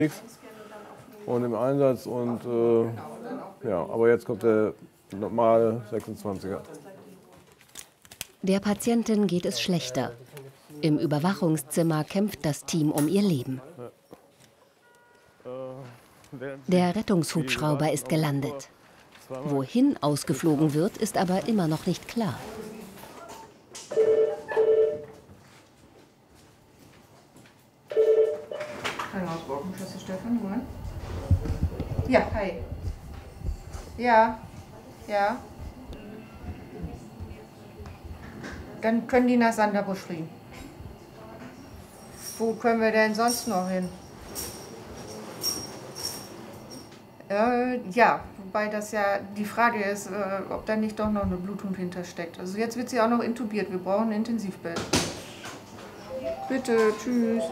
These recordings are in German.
und im Einsatz. Und ja, aber jetzt kommt der normale 26er. Der Patientin geht es schlechter. Im Überwachungszimmer kämpft das Team um ihr Leben. Der Rettungshubschrauber ist gelandet. Wohin ausgeflogen wird, ist aber immer noch nicht klar. Ja, hi. Ja, ja. Dann können die nach Sanderbusch fliegen. Wo können wir denn sonst noch hin? Ja, wobei das ja die Frage ist, ob da nicht doch noch eine Blutung hintersteckt. Also jetzt wird sie auch noch intubiert. Wir brauchen ein Intensivbett. Bitte, tschüss.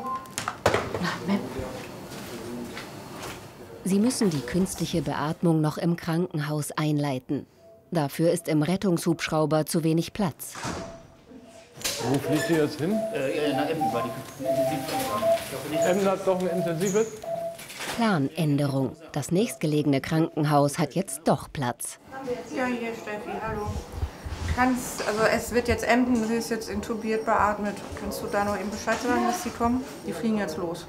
Sie müssen die künstliche Beatmung noch im Krankenhaus einleiten. Dafür ist im Rettungshubschrauber zu wenig Platz. Wo fliegt ihr jetzt hin? Nach Emden war die Intensivbett. Emden hat doch ein Intensivbett? Planänderung. Das nächstgelegene Krankenhaus hat jetzt doch Platz. Ja, hier Steffi, hallo. Also es wird jetzt Emden, sie ist jetzt intubiert, beatmet. Kannst du da noch eben Bescheid sagen, dass sie kommen? Die fliegen jetzt los.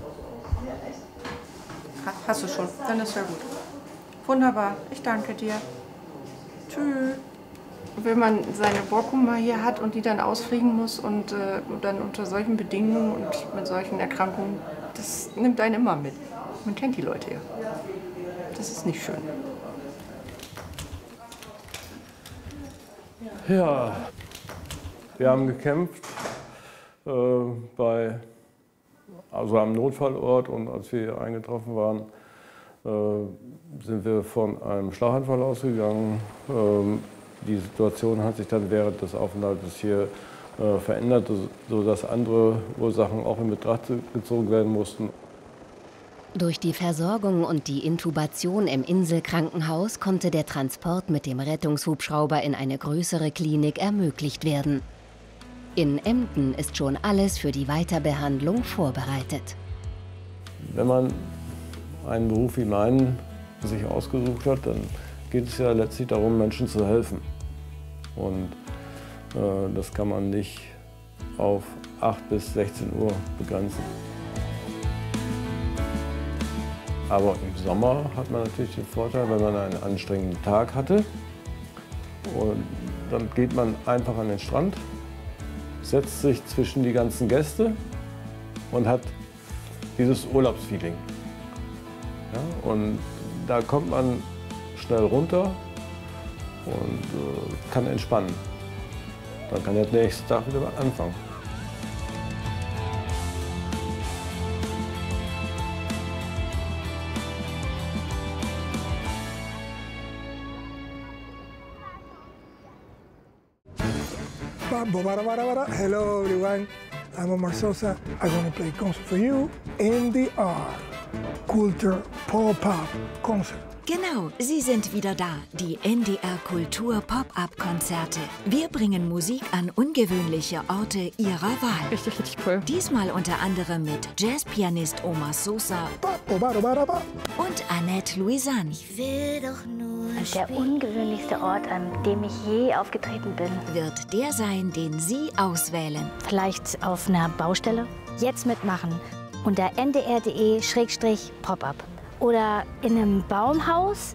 Hast du schon, dann ist ja gut. Wunderbar, ich danke dir. Tschüss. Wenn man seine Borkum hier hat und die dann ausfliegen muss und dann unter solchen Bedingungen und mit solchen Erkrankungen, das nimmt einen immer mit. Man kennt die Leute ja. Das ist nicht schön. Ja, wir haben gekämpft also am Notfallort, und als wir hier eingetroffen waren, sind wir von einem Schlaganfall ausgegangen. Die Situation hat sich dann während des Aufenthaltes hier verändert, sodass andere Ursachen auch in Betracht gezogen werden mussten. Durch die Versorgung und die Intubation im Inselkrankenhaus konnte der Transport mit dem Rettungshubschrauber in eine größere Klinik ermöglicht werden. In Emden ist schon alles für die Weiterbehandlung vorbereitet. Wenn man einen Beruf wie meinen sich ausgesucht hat, dann geht es ja letztlich darum, Menschen zu helfen. Und das kann man nicht auf 8 bis 16 Uhr begrenzen. Aber im Sommer hat man natürlich den Vorteil, wenn man einen anstrengenden Tag hatte. Und dann geht man einfach an den Strand, setzt sich zwischen die ganzen Gäste und hat dieses Urlaubsfeeling. Ja, und da kommt man schnell runter und kann entspannen. Dann kann der nächste Tag wieder anfangen. Hello everyone, I'm Omar Sosa. I'm going to play a concert for you. NDR, Kultur Pop-Up Concert. Genau, sie sind wieder da, die NDR Kultur Pop-Up-Konzerte. Wir bringen Musik an ungewöhnliche Orte ihrer Wahl. Richtig cool. Diesmal unter anderem mit Jazzpianist Omar Sosa und Annette Louisanne. Ich will doch nur der ungewöhnlichste Ort, an dem ich je aufgetreten bin. Wird der sein, den Sie auswählen. Vielleicht auf einer Baustelle? Jetzt mitmachen. Unter ndr.de/pop-up. Oder in einem Baumhaus?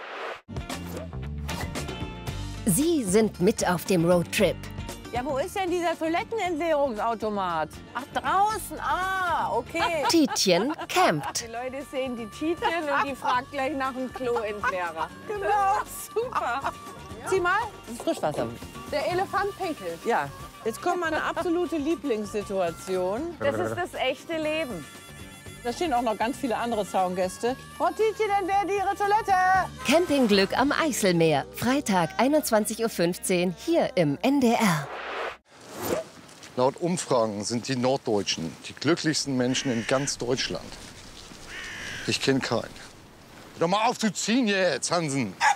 Sie sind mit auf dem Roadtrip. Ja, wo ist denn dieser Toilettenentleerungsautomat? Ach, draußen. Ah, okay. Tietjen campt. Die Leute sehen die Tietjen und die fragt gleich nach dem Kloentleerer. Genau, super. Sieh mal, das ist Frischwasser. Der Elefant pinkelt. Ja, jetzt kommt mal eine absolute Lieblingssituation. Das ist das echte Leben. Da stehen auch noch ganz viele andere Zaungäste. Frau Tietjen, dann wäre die Ihre Toilette. Campingglück am Eiselmeer. Freitag, 21:15 Uhr, hier im NDR. Laut Umfragen sind die Norddeutschen die glücklichsten Menschen in ganz Deutschland. Ich kenne keinen. Hör doch mal auf zu ziehen jetzt, Hansen.